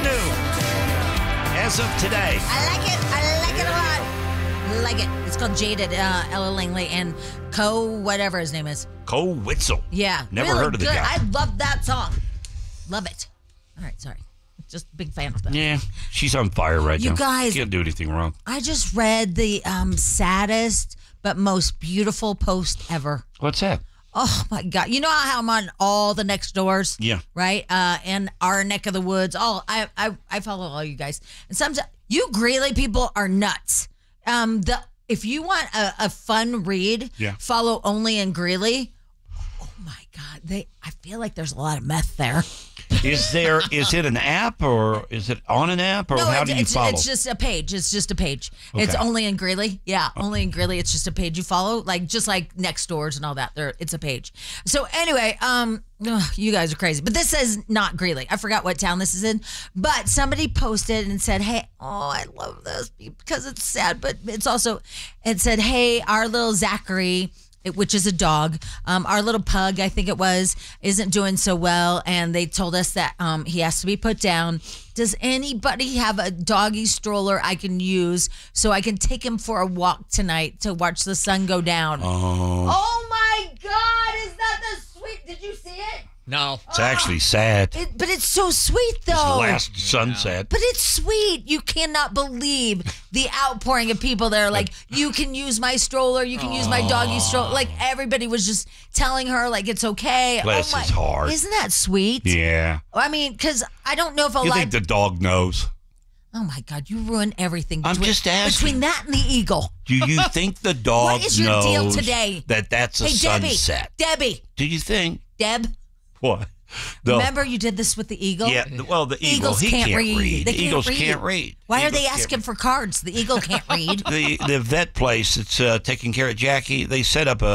new as of today. I like it. I like it a lot. Like it. It's called Jaded, Ella Langley and whatever his name is. Cole Witzel. Yeah. Never really heard of the good. guy. I love that song. Love it. All right, sorry. Just a big fan of that. Yeah, she's on fire right now. You guys- Can't do anything wrong. I just read the saddest but most beautiful post ever. What's that? Oh my God! You know how I'm on all the next doors, Yeah. right? In our neck of the woods. I follow all you guys, and sometimes you Greeley people are nuts. If you want a fun read, Yeah. follow Only in Greeley. Oh my God! I feel like there's a lot of meth there. Is it an app or is it on an app or how do you follow? It's just a page. It's just a page. Okay. It's Only in Greeley. Yeah, Only in Greeley. It's just a page you follow, just like next doors and all that. It's a page. So anyway, you guys are crazy. But this says not Greeley. I forgot what town this is in. But somebody posted and said, "Hey, I love this because it's sad, but it said, hey, our little Zachary." Which is a dog. Our little pug, I think it was, isn't doing so well. And they told us that he has to be put down. Does anybody have a doggy stroller I can use so I can take him for a walk tonight to watch the sun go down? Oh my God. Is that the sweet? Did you see it? No. It's actually sad. But it's so sweet, though. It's the last sunset. But it's sweet. You cannot believe the outpouring of people that are like, you can use my stroller, you can use my doggy stroller. Like everybody was just telling her like it's okay. Bless his heart. Isn't that sweet? Yeah. I mean, because I don't know if You think the dog knows? Oh my God, you ruin everything. I'm just asking. Between that and the eagle. Do you think the dog What is your knows deal today? that that's a sunset? Debbie. Do you think? Deb. What? Remember you did this with the eagle? Yeah, well, the eagle, Eagles he can't read. They Eagles can't read. Why are Eagles they can't asking read. for cards? The eagle can't read. The vet place that's taking care of Jackie, they set up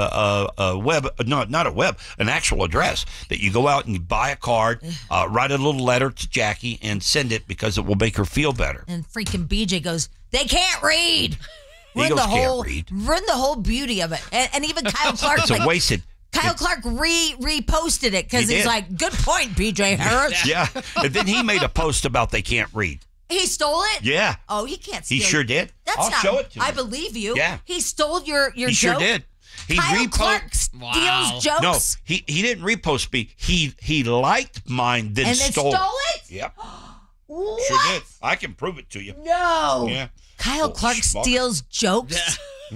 an actual address that you go out and you buy a card, write a little letter to Jackie and send it because it will make her feel better. And freaking BJ goes, they can't read. Eagles can't read. Ruin the whole beauty of it. And even Kyle Clark. It's a wasted. Kyle Clark reposted it because He he's did. like, good point, BJ Harris. Yeah. And then he made a post about they can't read. He stole it? Yeah. Oh, he can't steal He sure did. I'll show it to you. I believe you. Yeah. He stole your He joke? sure did. He Kyle Clark steals Wow. jokes? No, he didn't repost me. He liked mine, then And then stole it? Yep. What? Sure did. I can prove it to you. No. Yeah. Kyle Oh, Clark schmuck. steals jokes?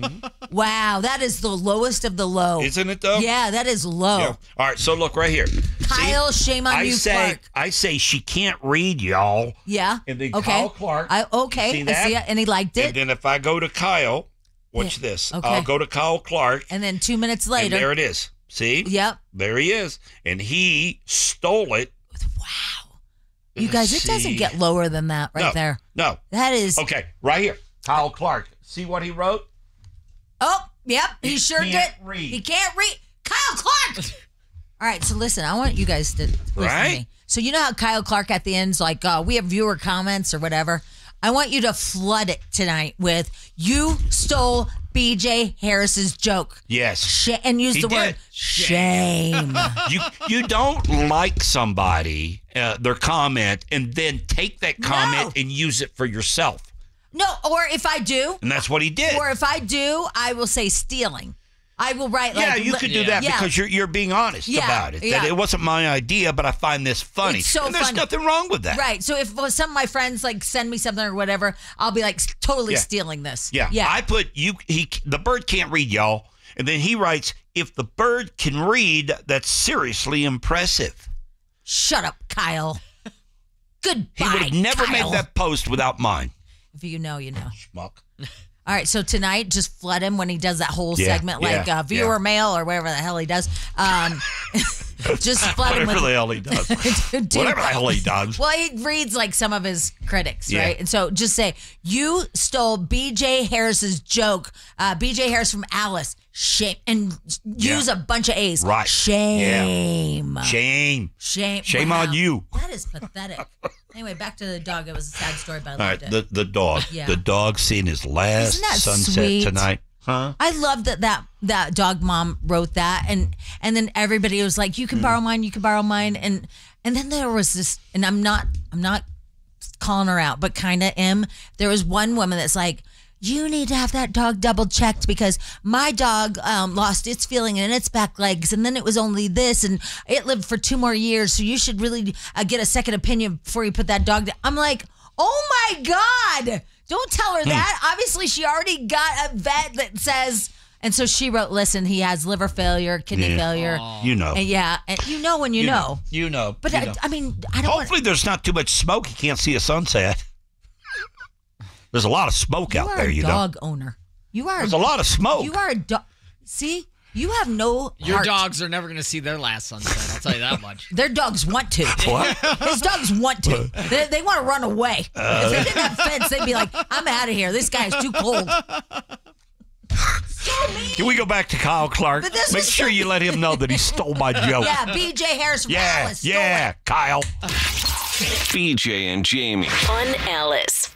Wow, that is the lowest of the low. Isn't it though? Yeah, that is low. Yeah. All right, so look right here. Kyle, shame on you, Clark. I say she can't read, y'all. Yeah. And then okay. Kyle Clark. Okay. See I that? see it. And he liked it. And then if I go to Kyle, watch Yeah, this. okay. I'll go to Kyle Clark. And then 2 minutes And later. there it is. See? Yep. There he is. And he stole it. Wow. You guys, it doesn't See. get lower than that right No, there. No. That is. Okay, right here. Kyle Clark. See what he wrote? Oh, yep. He sure can't did. read. He can't read. Kyle Clark. All right. So listen, I want you guys to listen to Right? me. So you know how Kyle Clark at the end's like, we have viewer comments or whatever. I want you to flood it tonight with you stole BJ Harris's joke. Yes. And use He the did. word shame. You don't like somebody, their comment, and then take that comment and use it for yourself. No, or if I do, And that's what he did. or if I do, I will say stealing. I will write like. Yeah, you could do that Yeah. because you're being honest Yeah, about it. yeah. That it wasn't my idea, but I find this funny. It's so and there's funny. nothing wrong with that. Right. So if some of my friends like send me something or whatever, I'll be like totally Yeah. stealing this. Yeah. Yeah. I put the bird can't read, y'all. And then he writes, if the bird can read, that's seriously impressive. Shut up, Kyle. Goodbye. He would have never Kyle. made that post without mine. If you know, you know. Schmuck. All right, so tonight, just flood him when he does that whole Yeah, segment, yeah, like viewer yeah. mail or whatever the hell he does. Just flood him Whatever with the hell he does. Dude. Whatever the hell he does. Well, he reads like some of his critics, Yeah. right? And so just say, you stole BJ Harris's joke, BJ Harris from Alice, shame, and use a bunch of A's. Right. Shame. Shame. Shame. Shame Wow. on you. That is pathetic. Anyway, back to the dog. It was a sad story, but I All loved right, it. the dog. Yeah. The dog seeing his last Isn't that sunset sweet? tonight. Huh? I love that dog mom wrote that, and then everybody was like, "You can borrow mine, you can borrow mine," and then there was this, and I'm not calling her out, but kind of am. There was one woman that's like, you need to have that dog double checked because my dog lost its feeling in its back legs, and then it was only this, and it lived for 2 more years. So you should really get a second opinion before you put that dog down. I'm like, oh my God, don't tell her that. Obviously, she already got a vet that says. And so she wrote, listen, he has liver failure, kidney failure. You know. And and you know when you know. You know. But you know. I mean, I don't Hopefully there's not too much smoke. You can't see a sunset. There's a lot of smoke out there, you are a dog owner. There's a lot of smoke. You are a dog. See, you have no Your heart. dogs are never going to see their last sunset. I'll tell you that much. Their dogs want to. What? His dogs want to. They want to run away. If they didn't have fence, they'd be like, I'm out of here. This guy's too cold. Can we go back to Kyle Clark? Make sure you let him know that he stole my joke. Yeah, BJ Harris from Alice. Yeah, Kyle. BJ and Jamie. On Alice.